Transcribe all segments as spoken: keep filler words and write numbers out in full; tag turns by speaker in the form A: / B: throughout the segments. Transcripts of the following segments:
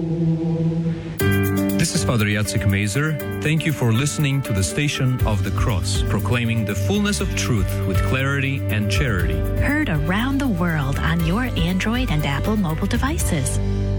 A: This is Father Jacek Mazer. Thank you for listening to the Station of the Cross, proclaiming the fullness of truth with clarity and charity.
B: Heard around the world on your Android and Apple mobile devices.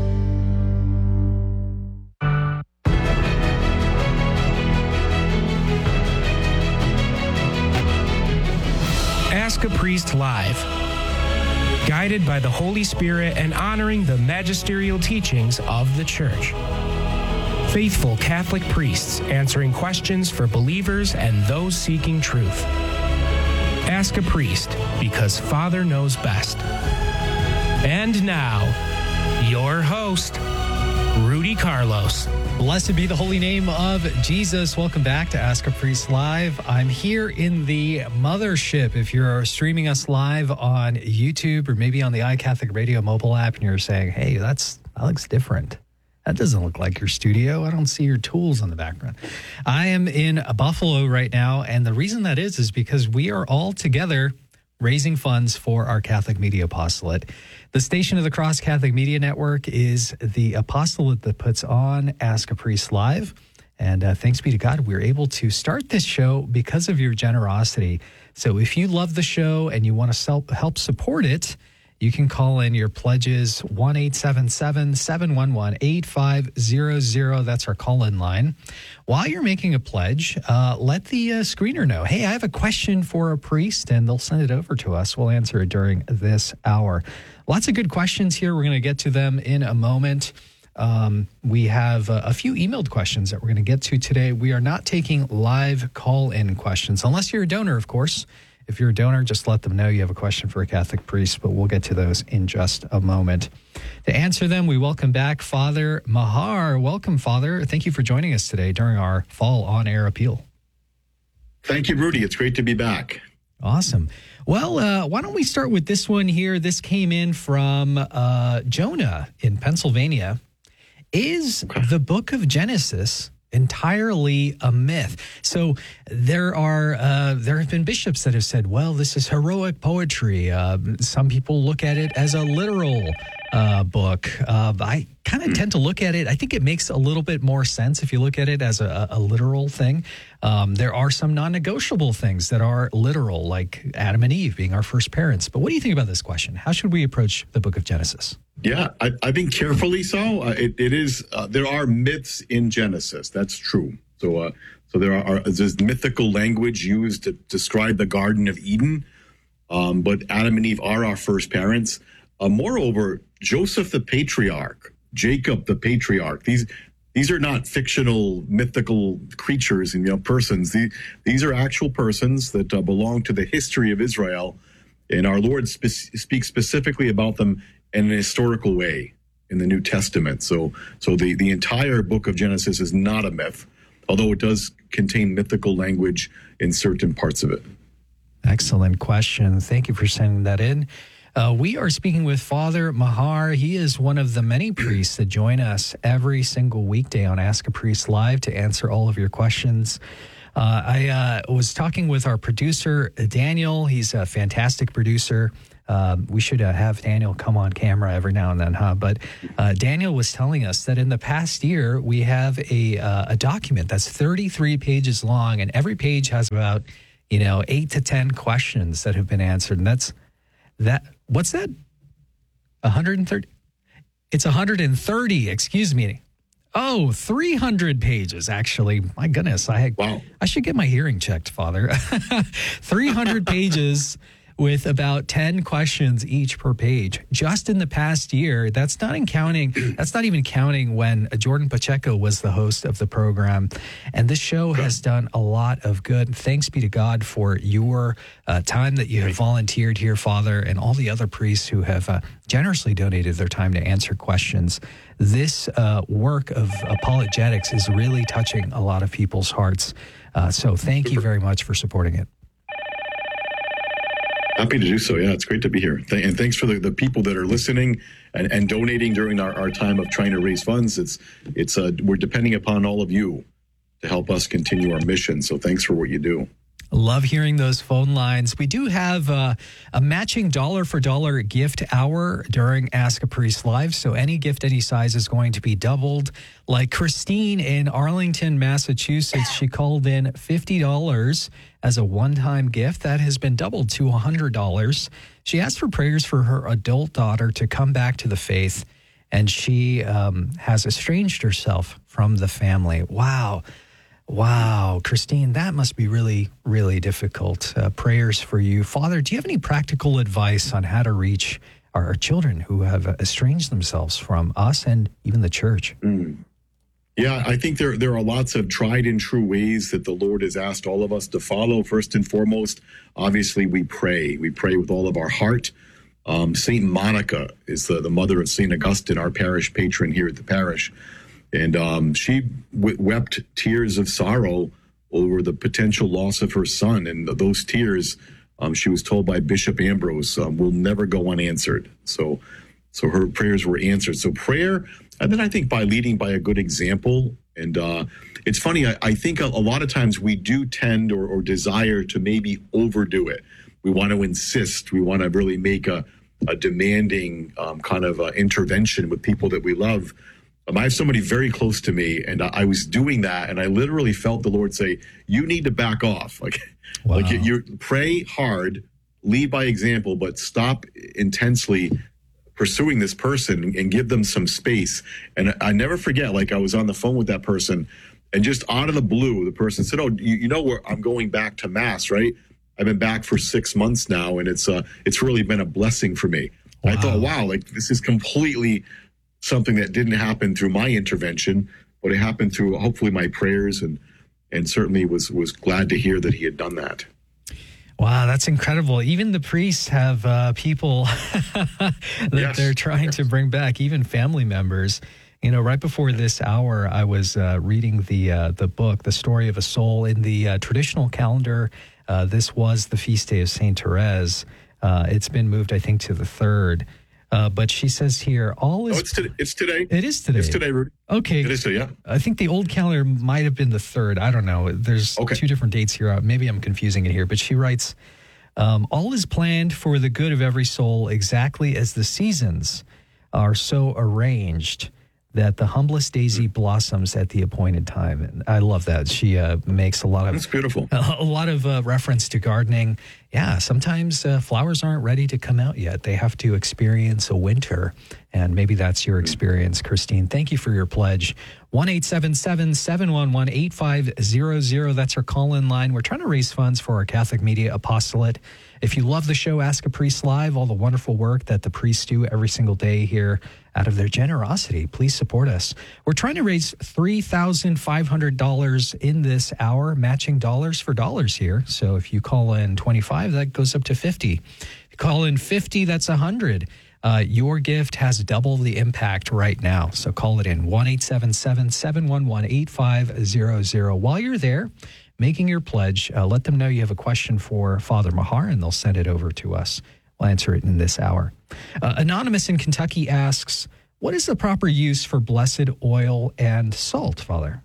C: Ask a Priest Live. Guided by the Holy Spirit and honoring the magisterial teachings of the Church. Faithful Catholic priests answering questions for believers and those seeking truth. Ask a Priest, because Father knows best. And now, your host, Rudy Carlos.
D: Blessed be the holy name of Jesus. Welcome back to Ask a Priest Live. I'm here in the mothership. If you're streaming us live on YouTube or maybe on the iCatholic Radio mobile app and you're saying, hey, that's that looks different. That doesn't look like your studio. I don't see your tools in the background. I am in Buffalo right now, and the reason that is is because we are all together raising funds for our Catholic Media Apostolate. The Station of the Cross Catholic Media Network is the apostolate that puts on Ask a Priest Live. And uh, thanks be to God, we're able to start this show because of your generosity. So if you love the show and you want to help support it, you can call in your pledges, one eight seven seven, seven one one, eight five zero zero. That's our call-in line. While you're making a pledge, uh, let the uh, screener know, hey, I have a question for a priest, and they'll send it over to us. We'll answer it during this hour. Lots of good questions here. We're going to get to them in a moment. Um, we have uh, a few emailed questions that we're going to get to today. We are not taking live call-in questions, unless you're a donor, of course. If you're a donor, just let them know you have a question for a Catholic priest, but we'll get to those in just a moment. To answer them, we welcome back Father Mahar. Welcome, Father. Thank you for joining us today during our fall on-air appeal.
E: Thank you, Rudy. It's great to be back.
D: Awesome. Well, uh, why don't we start with this one here? This came in from uh, Jonah in Pennsylvania. Is okay. the book of Genesis entirely a myth? So there are uh, there have been bishops that have said, well, this is heroic poetry. Uh, some people look at it as a literal uh, book. Uh, I kind of tend to look at it. I think it makes a little bit more sense if you look at it as a, a literal thing. Um, there are some non-negotiable things that are literal, like Adam and Eve being our first parents. But what do you think about this question? How should we approach the book of Genesis?
E: Yeah, I, I think carefully so. Uh, it, it is. Uh, there are myths in Genesis. That's true. So, uh, so there are there's mythical language used to describe the Garden of Eden. Um, but Adam and Eve are our first parents. Uh, moreover, Joseph the patriarch, Jacob the patriarch. These these are not fictional, mythical creatures and you know persons. These these are actual persons that uh, belong to the history of Israel, and our Lord spe- speaks specifically about them in an historical way in the New Testament. So so the, the entire book of Genesis is not a myth, although it does contain mythical language in certain parts of it.
D: Excellent question. Thank you for sending that in. Uh, we are speaking with Father Mahar. He is one of the many priests that join us every single weekday on Ask a Priest Live to answer all of your questions. Uh, I uh, was talking with our producer, Daniel. He's a fantastic producer. Uh, we should uh, have Daniel come on camera every now and then, huh? But uh, Daniel was telling us that in the past year, we have a uh, a document that's thirty-three pages long, and every page has about, you know, eight to ten questions that have been answered. And that's that. What's that? one hundred thirty? It's one hundred thirty, excuse me. Oh, three hundred pages, actually. My goodness, I
E: wow.
D: I should get my hearing checked, Father. three hundred pages with about ten questions each per page. Just in the past year, that's not in counting, that's not even counting when Jordan Pacheco was the host of the program. And this show has done a lot of good. Thanks be to God for your uh, time that you have volunteered here, Father, and all the other priests who have uh, generously donated their time to answer questions. This uh, work of apologetics is really touching a lot of people's hearts. Uh, so thank you very much for supporting it.
E: Happy to do so. Yeah, it's great to be here. Th- and thanks for the, the people that are listening and, and donating during our, our time of trying to raise funds. It's it's uh, we're depending upon all of you to help us continue our mission. So thanks for what you do.
D: Love hearing those phone lines. We do have uh, a matching dollar for dollar gift hour during Ask a Priest Live. So any gift, any size is going to be doubled. Like Christine in Arlington, Massachusetts, she called in fifty dollars as a one-time gift. That has been doubled to one hundred dollars. She asked for prayers for her adult daughter to come back to the faith, and she um, has estranged herself from the family. Wow. Wow, Christine, that must be really, really difficult. Uh, prayers for you. Father, do you have any practical advice on how to reach our children who have estranged themselves from us and even the church?
E: Mm. Yeah, I think there there are lots of tried and true ways that the Lord has asked all of us to follow. First and foremost, obviously, we pray. We pray with all of our heart. Um, Saint Monica is the, the mother of Saint Augustine, our parish patron here at the parish. And um, she w- wept tears of sorrow over the potential loss of her son. And those tears, um, she was told by Bishop Ambrose, um, will never go unanswered. So so her prayers were answered. So prayer, and then I think by leading by a good example. And uh, it's funny, I, I think a, a lot of times we do tend or, or desire to maybe overdo it. We want to insist. We want to really make a, a demanding um, kind of uh, intervention with people that we love. Um, I have somebody very close to me, and I, I was doing that, and I literally felt the Lord say, "You need to back off. Like, wow. like you, you pray hard, lead by example, but stop intensely pursuing this person and give them some space." And I, I never forget. Like I was on the phone with that person, and just out of the blue, the person said, "Oh, you, you know where I'm going back to Mass, right? I've been back for six months now, and it's uh, it's really been a blessing for me." Wow. I thought, wow, like this is completely something that didn't happen through my intervention, but it happened through hopefully my prayers, and and certainly was was glad to hear that he had done that.
D: Wow, that's incredible. Even the priests have uh, people that yes. they're trying yes. to bring back, even family members. You know, right before this hour, I was uh, reading the uh, the book, The Story of a Soul. In the uh, traditional calendar, uh, this was the feast day of Saint Therese. Uh, it's been moved, I think, to the third. Uh, but she says here, all is...
E: Oh, it's, to, it's today.
D: It is today.
E: It's today, Rudy.
D: Okay.
E: It is today, yeah.
D: I think the old calendar might have been the third. I don't know. There's okay. two different dates here. Maybe I'm confusing it here. But she writes, um, all is planned for the good of every soul, exactly as the seasons are so arranged that the humblest daisy blossoms at the appointed time. And I love that. She uh, makes a lot of...
E: That's beautiful.
D: A, a lot of uh, reference to gardening. Yeah, sometimes uh, flowers aren't ready to come out yet. They have to experience a winter. And maybe that's your experience, Christine. Thank you for your pledge. one eight seven seven, seven one one, eight five zero zero. That's our call-in line. We're trying to raise funds for our Catholic Media Apostolate. If you love the show, Ask a Priest Live, all the wonderful work that the priests do every single day here, out of their generosity, please support us. We're trying to raise three thousand five hundred dollars in this hour, matching dollars for dollars here. So if you call in twenty-five, that goes up to fifty. If you call in fifty, that's one hundred. Uh, your gift has double the impact right now. So call it in, one eight seven seven, seven one one, eight five zero zero. While you're there making your pledge, uh, let them know you have a question for Father Mahar, and they'll send it over to us. We'll answer it in this hour. Uh, Anonymous in Kentucky asks, what is the proper use for blessed oil and salt, Father?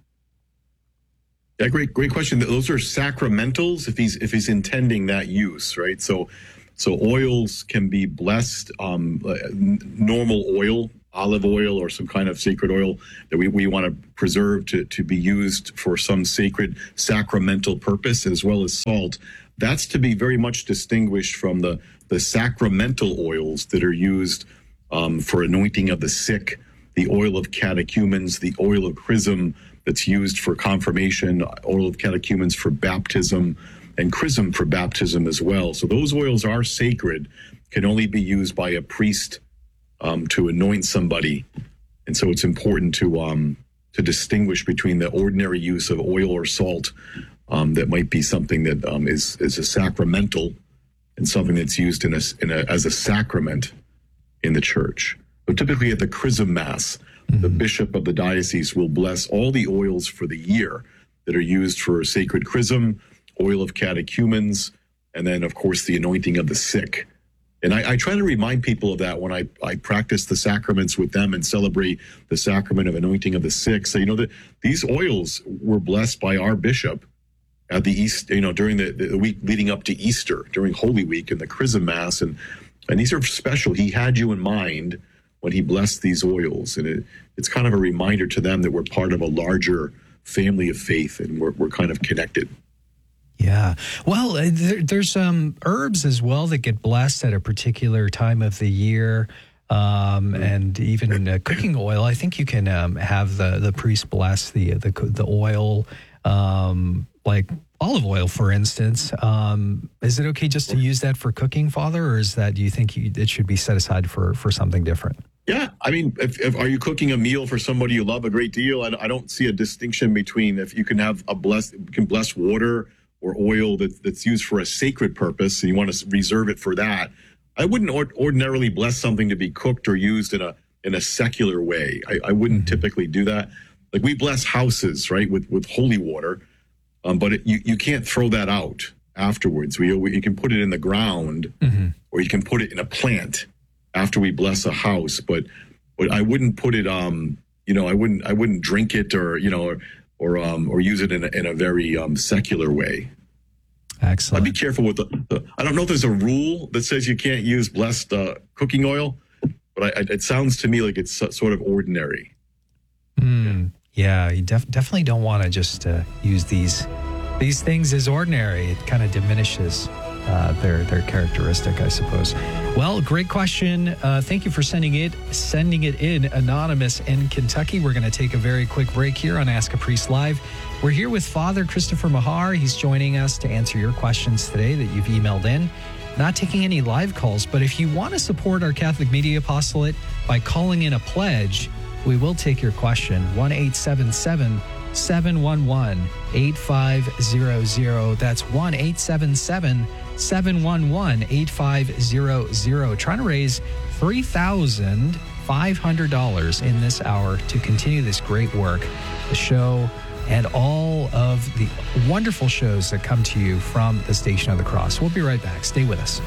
E: Yeah, great, great question. Those are sacramentals if he's if he's intending that use, right? So, so oils can be blessed. Um, normal oil, olive oil, or some kind of sacred oil that we, we want to preserve to to be used for some sacred sacramental purpose, as well as salt. That's to be very much distinguished from the the sacramental oils that are used um, for anointing of the sick, the oil of catechumens, the oil of chrism that's used for confirmation, oil of catechumens for baptism, and chrism for baptism as well. So those oils are sacred, can only be used by a priest um, to anoint somebody. And so it's important to um, to distinguish between the ordinary use of oil or salt um, that might be something that um, is, is a sacramental, and something that's used in a, in a, as a sacrament in the church. But typically at the chrism mass, mm-hmm. the bishop of the diocese will bless all the oils for the year that are used for sacred chrism, oil of catechumens, and then, of course, the anointing of the sick. And I, I try to remind people of that when I, I practice the sacraments with them and celebrate the sacrament of anointing of the sick. So, you know, that these oils were blessed by our bishop at the East, you know, during the, the week leading up to Easter, during Holy Week and the Chrism Mass. And, and these are special. He had you in mind when he blessed these oils. And it, it's kind of a reminder to them that we're part of a larger family of faith and we're, we're kind of connected.
D: Yeah. Well, uh, there, there's um, herbs as well that get blessed at a particular time of the year. Um, and even uh, cooking oil. I think you can um, have the, the priest bless the, the, the oil, um, like olive oil, for instance. Um, is it okay just to use that for cooking, Father? Or is that, do you think you, it should be set aside for, for something different?
E: Yeah. I mean, if, if are you cooking a meal for somebody you love a great deal? I, I don't see a distinction between if you can have a bless, you can bless water or oil that, that's used for a sacred purpose and you want to reserve it for that. I wouldn't or- ordinarily bless something to be cooked or used in a in a secular way. I, I wouldn't mm-hmm. typically do that. Like we bless houses, right, with with holy water, um, but it, you you can't throw that out afterwards. We, we you can put it in the ground, mm-hmm. or you can put it in a plant after we bless a house. But but I wouldn't put it, um, you know, I wouldn't I wouldn't drink it or you know or or um or use it in a, in a very um, secular way.
D: Excellent.
E: I'd be careful with the, the. I don't know if there's a rule that says you can't use blessed uh, cooking oil, but I, I, it sounds to me like it's sort of ordinary.
D: Mm, yeah, you def- definitely don't want to just uh, use these these things as ordinary. It kind of diminishes uh, their their characteristic, I suppose. Well, great question. Uh, thank you for sending it sending it in, Anonymous in Kentucky. We're going to take a very quick break here on Ask a Priest Live. We're here with Father Christopher Mahar. He's joining us to answer your questions today that you've emailed in. Not taking any live calls, but if you want to support our Catholic Media Apostolate by calling in a pledge, we will take your question. one eight seven seven, seven one one, eight five zero zero. That's one eight seven seven, seven one one, eight five zero zero. Trying to raise three thousand five hundred dollars in this hour to continue this great work. The show and all of the wonderful shows that come to you from the Station of the Cross. We'll be right back. Stay with us.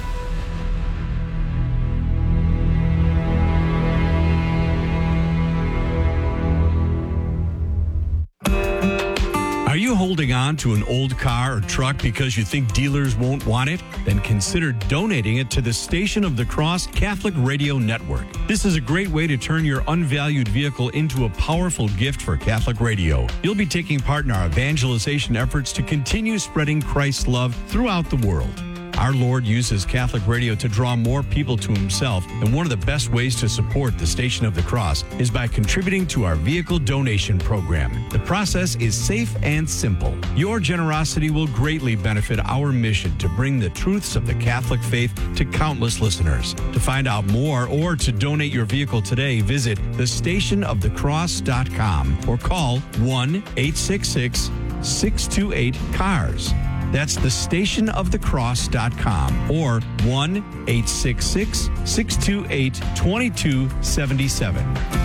F: Are you holding on to an old car or truck because you think dealers won't want it? Then consider donating it to the Station of the Cross Catholic Radio Network. This is a great way to turn your unvalued vehicle into a powerful gift for Catholic radio. You'll be taking part in our evangelization efforts to continue spreading Christ's love throughout the world. Our Lord uses Catholic radio to draw more people to himself, and one of the best ways to support the Station of the Cross is by contributing to our vehicle donation program. The process is safe and simple. Your generosity will greatly benefit our mission to bring the truths of the Catholic faith to countless listeners. To find out more or to donate your vehicle today, visit the station of the cross dot com or call one eight six six, six two eight, C A R S. That's the station of the cross dot com or one eight six six, six two eight, two two seven seven.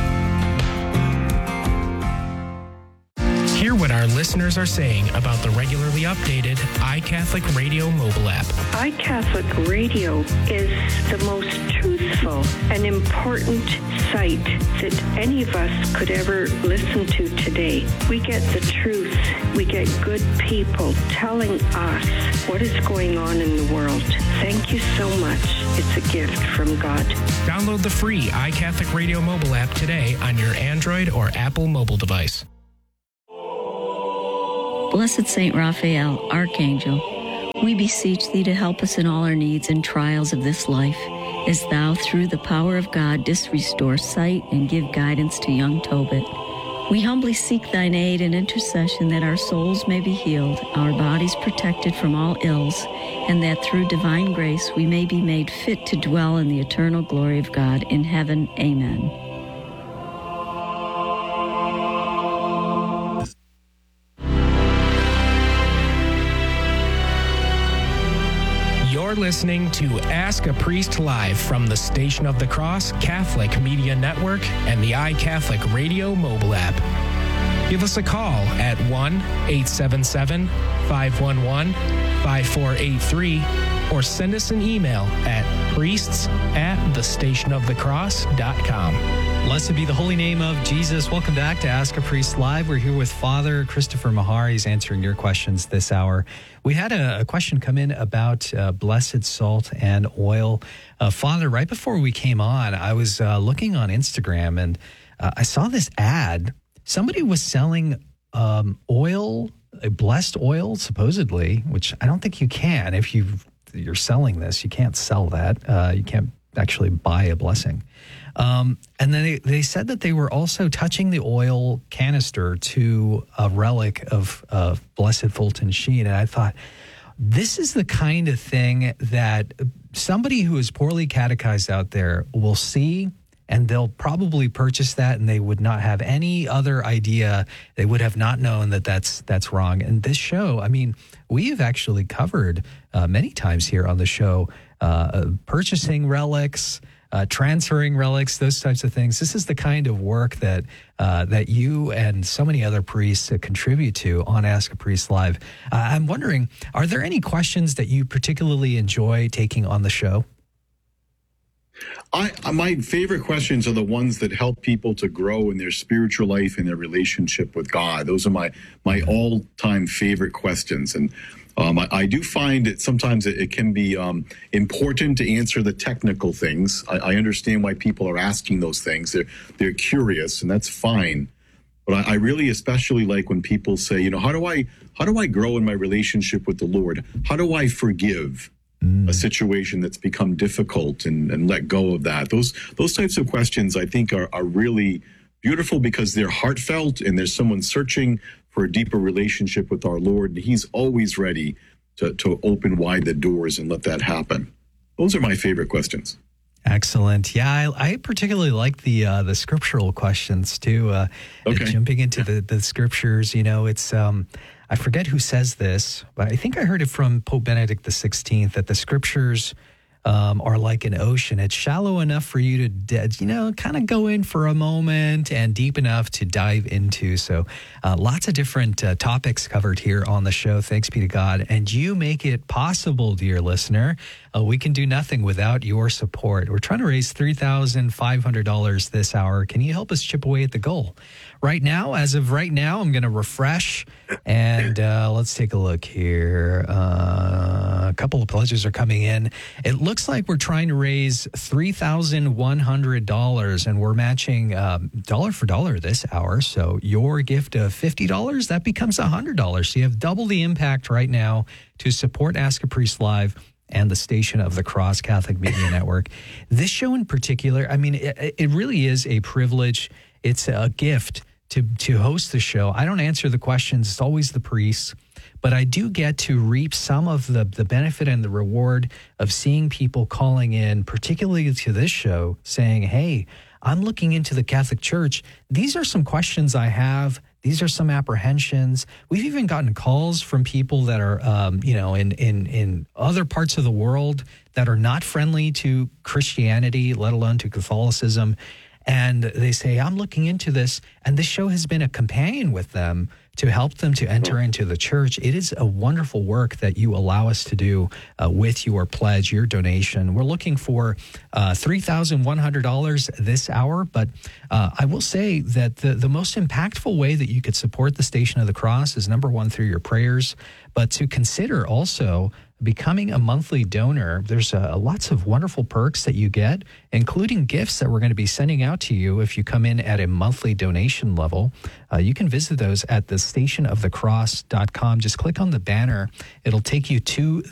C: Hear what our listeners are saying about the regularly updated iCatholic Radio mobile app.
G: iCatholic Radio is the most truthful and important site that any of us could ever listen to today. We get the truth. We get good people telling us what is going on in the world. Thank you so much. It's a gift from God.
C: Download the free iCatholic Radio mobile app today on your Android or Apple mobile device.
H: Blessed Saint Raphael, Archangel, we beseech thee to help us in all our needs and trials of this life, as thou, through the power of God, didst restore sight and give guidance to young Tobit. We humbly seek thine aid and intercession that our souls may be healed, our bodies protected from all ills, and that through divine grace we may be made fit to dwell in the eternal glory of God in heaven. Amen.
C: You're listening to Ask a Priest Live from the Station of the Cross Catholic Media Network and the iCatholic Radio mobile app. Give us a call at one eight seven seven, five one one, five four eight three or send us an email at priests at the station of the cross dot com.
D: Blessed be the holy name of Jesus. Welcome back to Ask a Priest Live. We're here with Father Christopher Mahar. He's answering your questions this hour. We had a, a question come in about uh, blessed salt and oil. Uh, Father, right before we came on, I was uh, looking on Instagram and uh, I saw this ad. Somebody was selling um, oil, a blessed oil, supposedly, which I don't think you can. If you, you're selling this, you can't sell that. Uh, you can't actually buy a blessing. Um, and then they, they said that they were also touching the oil canister to a relic of, of Blessed Fulton Sheen. And I thought, this is the kind of thing that somebody who is poorly catechized out there will see, and they'll probably purchase that, and they would not have any other idea. They would have not known that that's, that's wrong. And this show, I mean, we have actually covered uh, many times here on the show uh, purchasing relics, Uh, transferring relics, those types of things. This is the kind of work that uh, that you and so many other priests uh, contribute to on Ask a Priest Live. Uh, I'm wondering, are there any questions that you particularly enjoy taking on the show?
E: I, my favorite questions are the ones that help people to grow in their spiritual life and their relationship with God. Those are my my all-time favorite questions. And Um, I, I do find that sometimes it, it can be um, important to answer the technical things. I, I understand why people are asking those things. They're they're curious, and that's fine. But I, I really especially like when people say, you know, how do I how do I grow in my relationship with the Lord? How do I forgive mm. a situation that's become difficult and, and let go of that? Those those types of questions I think are, are really beautiful because they're heartfelt and there's someone searching for a deeper relationship with our Lord. He's always ready to, to open wide the doors and let that happen. Those are my favorite questions.
D: Excellent. Yeah, I, I particularly like the uh, the scriptural questions too. Uh,
E: okay.
D: Jumping into the, the scriptures, you know, it's, um, I forget who says this, but I think I heard it from Pope Benedict the sixteenth, that the scriptures Um, are like an ocean. It's shallow enough for you to, you know, kind of go in for a moment and deep enough to dive into. So uh, lots of different uh, topics covered here on the show. Thanks be to God. And you make it possible, dear listener. Uh, we can do nothing without your support. We're trying to raise three thousand five hundred dollars this hour. Can you help us chip away at the goal? Right now, as of right now, I'm going to refresh and uh, let's take a look here. Uh, a couple of pledges are coming in. It looks like we're trying to raise three thousand one hundred dollars and we're matching um, dollar for dollar this hour. So your gift of fifty dollars, that becomes one hundred dollars. So you have double the impact right now to support Ask a Priest Live and the Station of the Cross Catholic Media Network. This show in particular, I mean, it, it really is a privilege. It's a gift to to host the show. I don't answer the questions. It's always the priests. But I do get to reap some of the, the benefit and the reward of seeing people calling in, particularly to this show, saying, hey, I'm looking into the Catholic Church. These are some questions I have. These are some apprehensions. We've even gotten calls from people that are, um, you know, in, in, in other parts of the world that are not friendly to Christianity, let alone to Catholicism. And they say, I'm looking into this, and this show has been a companion with them to help them to enter into the church. It is a wonderful work that you allow us to do uh, with your pledge, your donation. We're looking for uh, three thousand one hundred dollars this hour, but uh, I will say that the, the most impactful way that you could support the Station of the Cross is, number one, through your prayers, but to consider also becoming a monthly donor. There's uh, lots of wonderful perks that you get, including gifts that we're going to be sending out to you if you come in at a monthly donation level. Uh, you can visit those at the station of the cross dot com. Just click on the banner. It'll take you to